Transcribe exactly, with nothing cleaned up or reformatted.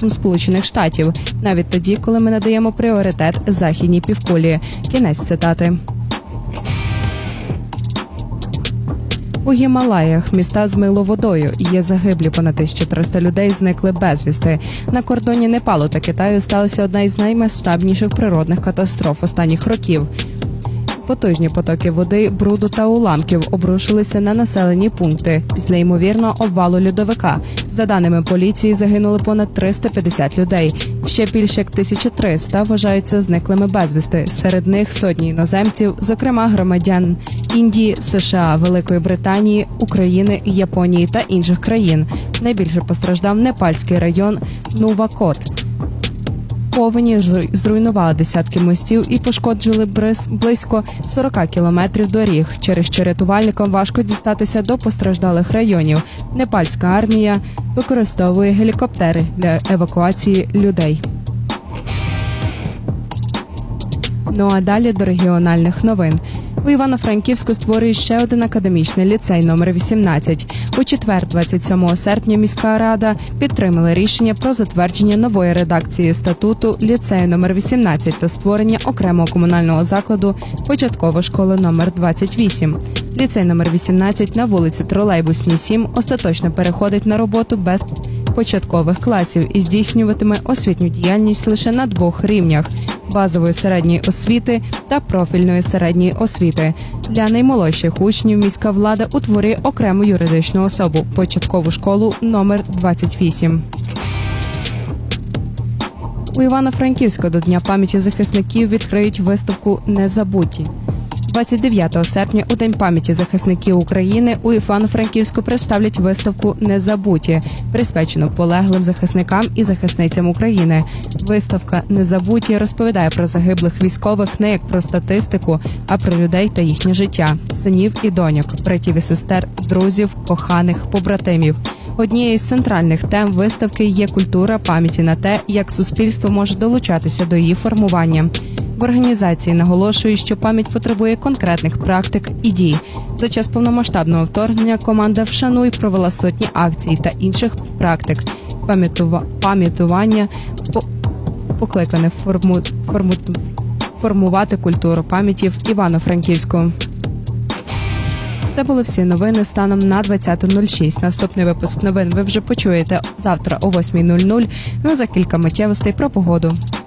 законодавством Сполучених Штатів, навіть тоді, коли ми надаємо пріоритет західній півкулі. Кінець цитати. У Гімалаях міста змило водою. Є загиблі, понад тисяча триста людей зникли безвісти. На кордоні Непалу та Китаю сталася одна із наймасштабніших природних катастроф останніх років. Потужні потоки води, бруду та уламків обрушилися на населені пункти після ймовірного обвалу льодовика. За даними поліції, загинули понад триста п'ятдесят людей. Ще більше як тисяча триста вважаються зниклими безвісти. Серед них сотні іноземців, зокрема громадян Індії, США, Великої Британії, України, Японії та інших країн. Найбільше постраждав непальський район Нувакот. Повені зруйнували десятки мостів і пошкоджили близько сорок кілометрів доріг, через що рятувальникам важко дістатися до постраждалих районів. Непальська армія використовує гелікоптери для евакуації людей. Ну а далі до регіональних новин. У Івано-Франківську створює ще один академічний ліцей номер вісімнадцять. У четвер, двадцять сьомого серпня, міська рада підтримала рішення про затвердження нової редакції статуту ліцею номер вісімнадцять та створення окремого комунального закладу початкова школа номер двадцять вісім. Ліцей номер вісімнадцять на вулиці Тролейбусній, сім остаточно переходить на роботу без початкових класів і здійснюватиме освітню діяльність лише на двох рівнях – базової середньої освіти та профільної середньої освіти. Для наймолодших учнів міська влада утворює окрему юридичну особу – початкову школу номер двадцять вісім. У Івано-Франківську до Дня пам'яті захисників відкриють виставку «Незабуті». двадцять дев'ятого серпня, у День пам'яті захисників України, у Івано-Франківську представлять виставку «Незабуті», присвячену полеглим захисникам і захисницям України. Виставка «Незабуті» розповідає про загиблих військових не як про статистику, а про людей та їхнє життя, синів і доньок, братів і сестер, друзів, коханих, побратимів. Однією з центральних тем виставки є культура пам'яті на те, як суспільство може долучатися до її формування. В організації наголошують, що пам'ять потребує конкретних практик і дій. За час повномасштабного вторгнення команда «Вшануй» провела сотні акцій та інших практик пам'ятува... пам'ятування, по... покликане форму... Форму... формувати культуру пам'яті в Івано-Франківську. Це були всі новини станом на двадцяте нуль шість. Наступний випуск новин ви вже почуєте завтра о восьмій нуль нуль. Ну, за кілька миттєвостей про погоду.